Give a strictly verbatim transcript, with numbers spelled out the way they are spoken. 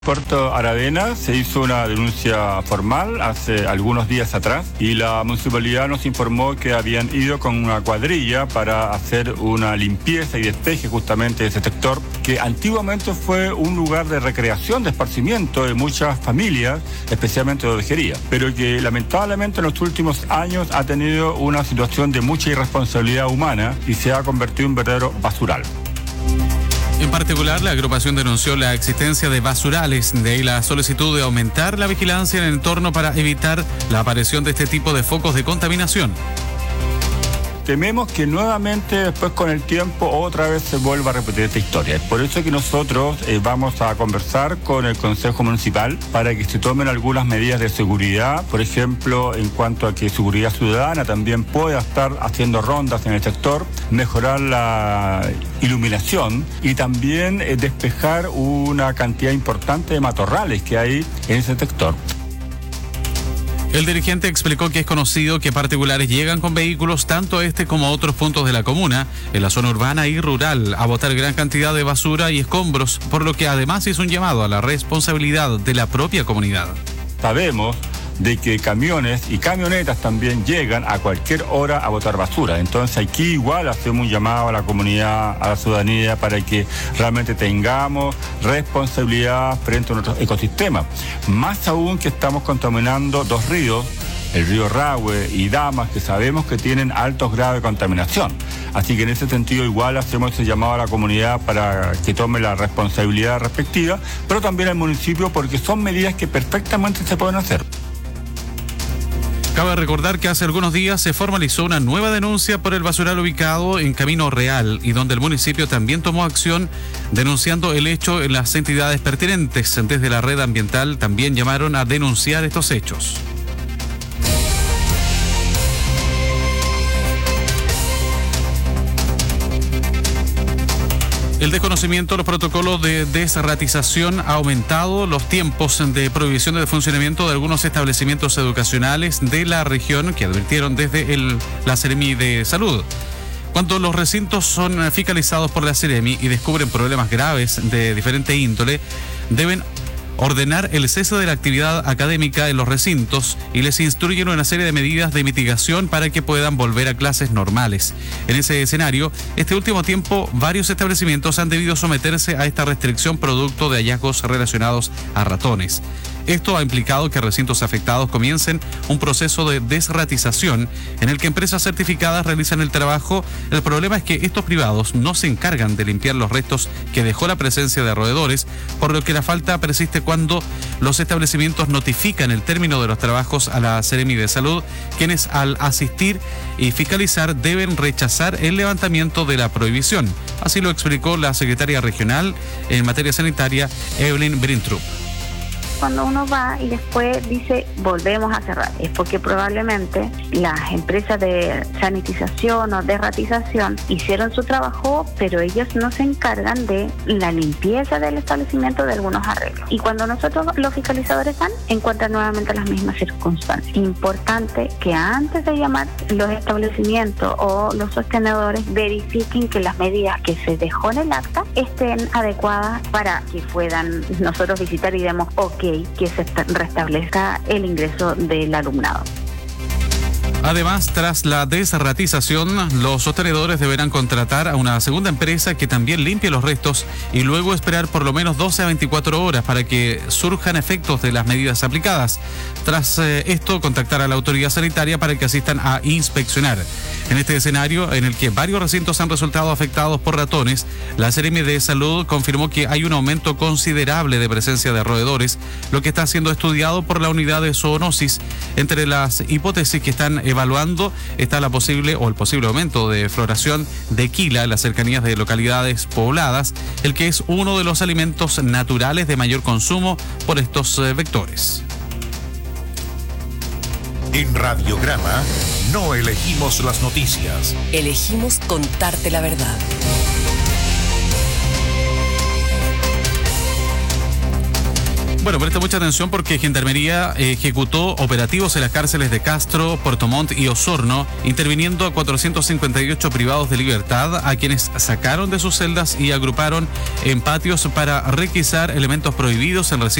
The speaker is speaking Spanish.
Puerto Aravena se hizo una denuncia formal hace algunos días atrás y la municipalidad nos informó que habían ido con una cuadrilla para hacer una limpieza y despeje justamente de ese sector que antiguamente fue un lugar de recreación, de esparcimiento de muchas familias, especialmente de ovejería, pero que lamentablemente en los últimos años ha tenido una situación de mucha irresponsabilidad humana y se ha convertido en un verdadero basural. En particular, la agrupación denunció la existencia de basurales, de ahí la solicitud de aumentar la vigilancia en el entorno para evitar la aparición de este tipo de focos de contaminación. Tememos que nuevamente después con el tiempo otra vez se vuelva a repetir esta historia. Es por eso que nosotros eh, vamos a conversar con el Consejo Municipal para que se tomen algunas medidas de seguridad, por ejemplo, en cuanto a que seguridad ciudadana también pueda estar haciendo rondas en el sector, mejorar la iluminación y también eh, despejar una cantidad importante de matorrales que hay en ese sector. El dirigente explicó que es conocido que particulares llegan con vehículos tanto a este como a otros puntos de la comuna, en la zona urbana y rural, a botar gran cantidad de basura y escombros, por lo que además hizo un llamado a la responsabilidad de la propia comunidad. Sabemos de que camiones y camionetas también llegan a cualquier hora a botar basura. Entonces aquí igual hacemos un llamado a la comunidad, a la ciudadanía, para que realmente tengamos responsabilidad frente a nuestro ecosistema. Más aún que estamos contaminando dos ríos, el río Rahue y Damas, que sabemos que tienen altos grados de contaminación. Así que en ese sentido igual hacemos ese llamado a la comunidad para que tome la responsabilidad respectiva, pero también al municipio, porque son medidas que perfectamente se pueden hacer. Cabe recordar que hace algunos días se formalizó una nueva denuncia por el basural ubicado en Camino Real y donde el municipio también tomó acción denunciando el hecho en las entidades pertinentes. Desde la red ambiental también llamaron a denunciar estos hechos. El desconocimiento de los protocolos de desratización ha aumentado los tiempos de prohibición de funcionamiento de algunos establecimientos educacionales de la región que advirtieron desde el, la Seremi de Salud. Cuando los recintos son fiscalizados por la Seremi y descubren problemas graves de diferente índole, deben ordenar el cese de la actividad académica en los recintos y les instruyen una serie de medidas de mitigación para que puedan volver a clases normales. En ese escenario, este último tiempo, varios establecimientos han debido someterse a esta restricción producto de hallazgos relacionados a ratones. Esto ha implicado que recintos afectados comiencen un proceso de desratización en el que empresas certificadas realizan el trabajo. El problema es que estos privados no se encargan de limpiar los restos que dejó la presencia de roedores, por lo que la falta persiste cuando los establecimientos notifican el término de los trabajos a la Seremi de Salud, quienes al asistir y fiscalizar deben rechazar el levantamiento de la prohibición. Así lo explicó la secretaria regional en materia sanitaria, Evelyn Brintrup. Cuando uno va y después dice volvemos a cerrar, es porque probablemente las empresas de sanitización o de ratización hicieron su trabajo, pero ellos no se encargan de la limpieza del establecimiento, de algunos arreglos. Y cuando nosotros, los fiscalizadores, van, encuentran nuevamente las mismas circunstancias. Importante que antes de llamar los establecimientos o los sostenedores verifiquen que las medidas que se dejó en el acta estén adecuadas para que puedan nosotros visitar y demos ok, que se restablezca el ingreso del alumnado. Además, tras la desratización, los sostenedores deberán contratar a una segunda empresa que también limpie los restos y luego esperar por lo menos doce a veinticuatro horas para que surjan efectos de las medidas aplicadas. Tras eh, esto, contactar a la autoridad sanitaria para que asistan a inspeccionar. En este escenario, en el que varios recintos han resultado afectados por ratones, la Seremi de Salud confirmó que hay un aumento considerable de presencia de roedores, lo que está siendo estudiado por la unidad de zoonosis. Entre las hipótesis que están evaluando está la posible o el posible aumento de floración de quila en las cercanías de localidades pobladas, el que es uno de los alimentos naturales de mayor consumo por estos eh, vectores. En Radiograma no elegimos las noticias. Elegimos contarte la verdad. Bueno, presta mucha atención porque Gendarmería ejecutó operativos en las cárceles de Castro, Puerto Montt y Osorno, interviniendo a cuatrocientos cincuenta y ocho privados de libertad, a quienes sacaron de sus celdas y agruparon en patios para requisar elementos prohibidos en recintos